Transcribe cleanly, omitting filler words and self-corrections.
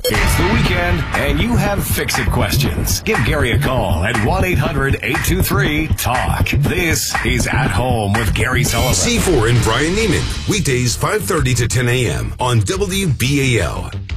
It's the weekend, and you have fix-it questions. Give Gary a call at 1-800-823-TALK. This is At Home with Gary Sullivan. C4 and Brian Neiman, weekdays 5:30 to 10 a.m. on WBAL.